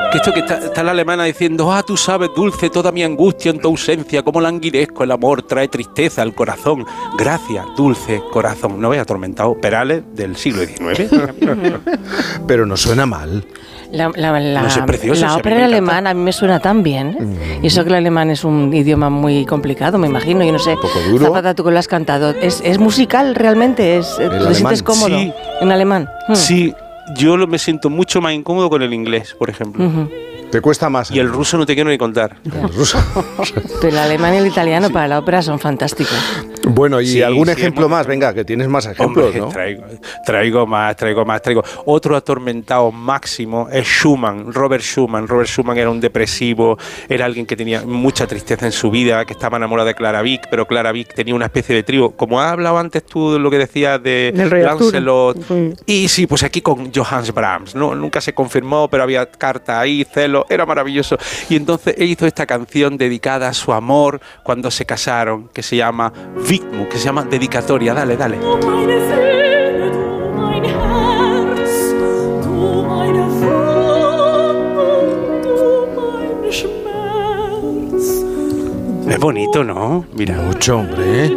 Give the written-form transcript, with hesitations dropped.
Que esto que está la alemana diciendo, tú sabes, dulce, toda mi angustia en tu ausencia, cómo languidezco, el amor trae tristeza al corazón. Gracias, dulce corazón. ¿No ves atormentado? Perales del siglo XIX. Pero no suena mal. No, es precioso, la ópera alemana a mí me suena tan bien. Y eso que el alemán es un idioma muy complicado, me imagino. Yo no sé, un poco duro. Zapata, tú que lo has cantado. ¿Es musical realmente? ¿Te sientes cómodo en alemán? Sí, yo me siento mucho más incómodo con el inglés, por ejemplo. ¿Te cuesta más? Y el ruso no te quiero ni contar. El ruso. Pero el alemán y el italiano para la ópera son fantásticos. Bueno, y algún ejemplo más, venga, que tienes más ejemplos, hombre, ¿no? Traigo más. Otro atormentado máximo es Schumann, Robert Schumann. Robert Schumann era un depresivo, era alguien que tenía mucha tristeza en su vida, que estaba enamorado de Clara Wieck, pero Clara Wieck tenía una especie de trío. Como has hablado antes tú de lo que decías de Lancelot. Y sí, pues aquí con Johannes Brahms, ¿no? Nunca se confirmó, pero había cartas ahí, celos, era maravilloso. Y entonces él hizo esta canción dedicada a su amor cuando se casaron, que se llama Widmung, que se llama Dedicatoria. Dale. Es bonito, ¿no? Mira. Mucho, hombre.